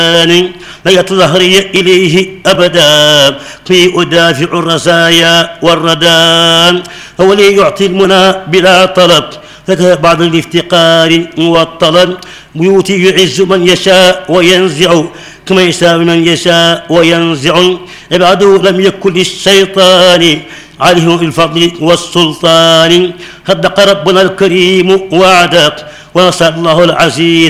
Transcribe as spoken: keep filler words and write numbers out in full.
لا يتظهري إليه أبدا في أدافع الرزايا والردان هو لي يعطي المنى بلا طلب بعد الافتقار والطلب بيوتي يعز من يشاء وينزع كما يشاء من يشاء وينزع عباده لم يكن للشيطان عليهم الفضل والسلطان صدق ربنا الكريم وعدك ونصر الله العزيز